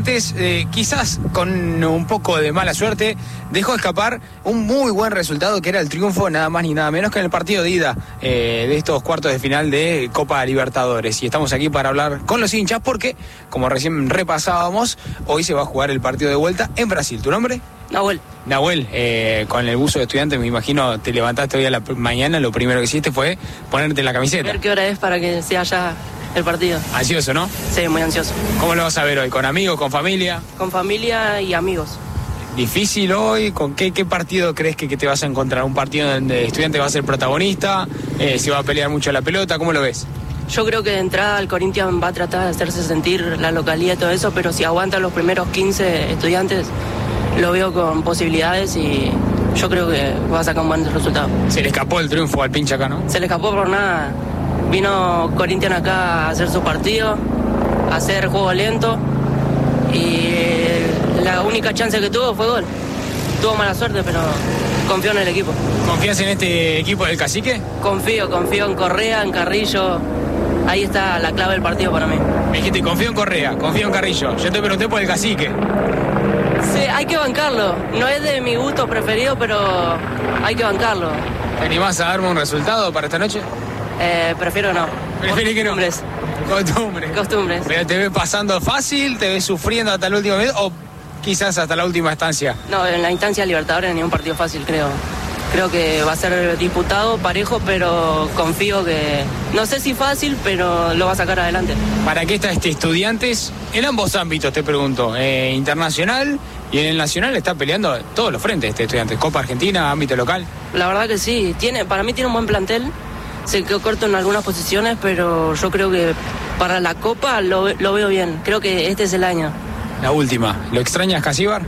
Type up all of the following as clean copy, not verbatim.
Quizás con un poco de mala suerte dejó escapar un muy buen resultado que era el triunfo nada más ni nada menos que en el partido de ida de estos cuartos de final de Copa Libertadores. Y estamos aquí para hablar con los hinchas porque, como recién repasábamos, hoy se va a jugar el partido de vuelta en Brasil. ¿Tu nombre? Nahuel, con el buzo de estudiante me imagino te levantaste hoy a la mañana, lo primero que hiciste fue ponerte la camiseta. A ver qué hora es para que sea ya el partido. Ansioso, ¿no? Sí, muy ansioso. ¿Cómo lo vas a ver hoy? ¿Con amigos, con familia? Con familia y amigos. ¿Difícil hoy? ¿Con qué partido crees que te vas a encontrar? ¿Un partido donde Estudiante va a ser protagonista? ¿Se va a pelear mucho la pelota? ¿Cómo lo ves? Yo creo que de entrada el Corinthians va a tratar de hacerse sentir la localidad y todo eso, pero si aguantan los primeros 15 Estudiantes, lo veo con posibilidades y yo creo que va a sacar un buen resultado. Se le escapó el triunfo al pinche acá, ¿no? Se le escapó por nada. Vino Corinthians acá a hacer su partido, a hacer juego lento y la única chance que tuvo fue gol. Tuvo mala suerte, pero confío en el equipo. ¿Confías en este equipo del Cacique? Confío en Correa, en Carrillo. Ahí está la clave del partido para mí. Me dijiste, confío en Correa, confío en Carrillo. Yo te pregunté por el Cacique. Sí, hay que bancarlo. No es de mi gusto preferido, pero hay que bancarlo. ¿Te animás a darme un resultado para esta noche? Prefiero no. ¿Prefieres que no? Costumbres. ¿Pero te ves pasando fácil? ¿Te ves sufriendo hasta el último minuto? ¿O quizás hasta la última instancia? No, en la instancia Libertadores ni un partido fácil, creo. Creo que va a ser disputado, parejo, pero confío que... No sé si fácil, pero lo va a sacar adelante. ¿Para qué está Estudiantes? En ambos ámbitos, te pregunto. Internacional y en el nacional está peleando todos los frentes Estudiantes. Copa Argentina, ámbito local. La verdad que sí. Para mí tiene un buen plantel. Se quedó corto en algunas posiciones, pero yo creo que para la Copa lo veo bien. Creo que este es el año. La última. ¿Lo extrañas, Casíbar?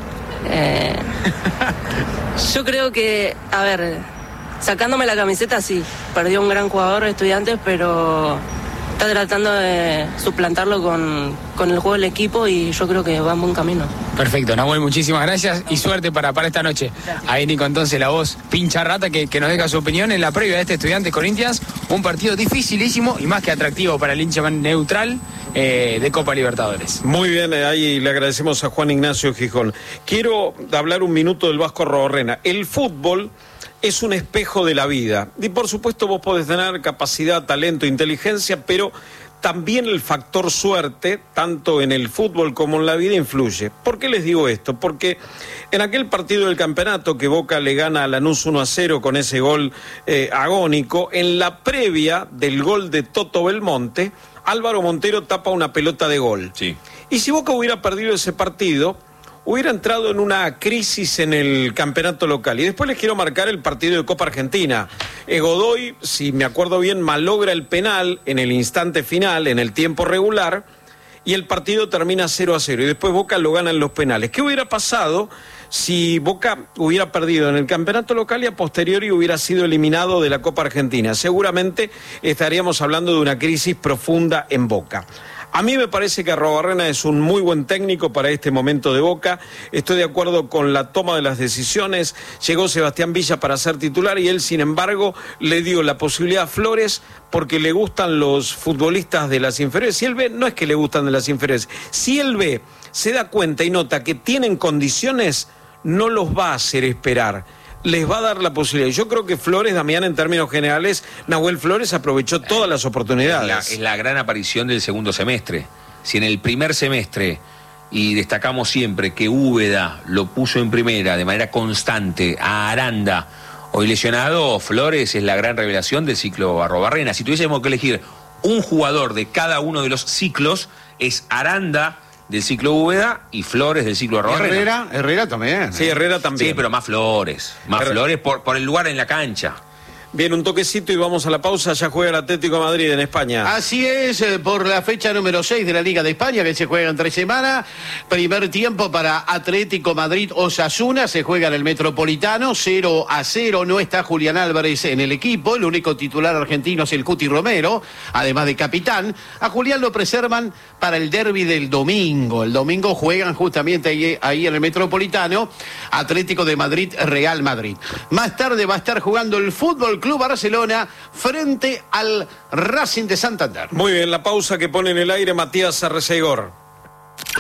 Yo creo que, a ver, sacándome la camiseta, sí. Perdió un gran jugador Estudiantes, pero está tratando de suplantarlo con el juego del equipo y yo creo que va en buen camino. Perfecto, Nahuel, muchísimas gracias y suerte para esta noche. Ahí Nico, entonces la voz pincha rata que nos deja su opinión en la previa de este Estudiantes Corinthians, un partido dificilísimo y más que atractivo para el hincha neutral de Copa Libertadores. Muy bien, ahí le agradecemos a Juan Ignacio Gijón. Quiero hablar un minuto del Vasco Arrobarrena. El fútbol es un espejo de la vida y por supuesto vos podés tener capacidad, talento, inteligencia, pero también el factor suerte, tanto en el fútbol como en la vida, influye. ¿Por qué les digo esto? Porque en aquel partido del campeonato que Boca le gana a Lanús 1-0 con ese gol agónico, en la previa del gol de Toto Belmonte, Álvaro Montero tapa una pelota de gol. Sí. Y si Boca hubiera perdido ese partido, hubiera entrado en una crisis en el campeonato local. Y después les quiero marcar el partido de Copa Argentina. Godoy, si me acuerdo bien, malogra el penal en el instante final, en el tiempo regular, y el partido termina 0-0. Y después Boca lo gana en los penales. ¿Qué hubiera pasado si Boca hubiera perdido en el campeonato local y a posteriori hubiera sido eliminado de la Copa Argentina? Seguramente estaríamos hablando de una crisis profunda en Boca. A mí me parece que Arrobarrena es un muy buen técnico para este momento de Boca. Estoy de acuerdo con la toma de las decisiones. Llegó Sebastián Villa para ser titular y él, sin embargo, le dio la posibilidad a Flores porque le gustan los futbolistas de las inferiores. Si él ve, no es que le gustan de las inferiores. Si él ve, se da cuenta y nota que tienen condiciones, no los va a hacer esperar. Les va a dar la posibilidad. Yo creo que Flores, Damián, en términos generales, Nahuel Flores aprovechó todas las oportunidades. Es la gran aparición del segundo semestre. Si en el primer semestre, y destacamos siempre que Úbeda lo puso en primera de manera constante a Aranda, hoy lesionado, Flores es la gran revelación del ciclo Arrobarrena. Si tuviésemos que elegir un jugador de cada uno de los ciclos, es Aranda del ciclo Úbeda y Flores del ciclo Arrobarrena. Herrera también. Sí, Herrera también. Sí, pero más Flores. Flores por el lugar en la cancha. Bien, un toquecito y vamos a la pausa. Ya juega el Atlético de Madrid en España. Así es, por la fecha número 6 de la Liga de España, que se juega en 3 semanas. Primer tiempo para Atlético Madrid-Osasuna, se juega en el Metropolitano, 0-0. No está Julián Álvarez en el equipo, el único titular argentino es el Cuti Romero, además de capitán. A Julián lo preservan para el derbi del domingo. El domingo juegan justamente ahí en el Metropolitano, Atlético de Madrid-Real Madrid. Más tarde va a estar jugando el Fútbol Club Barcelona frente al Racing de Santander. Muy bien, la pausa que pone en el aire Matías Arreceigor.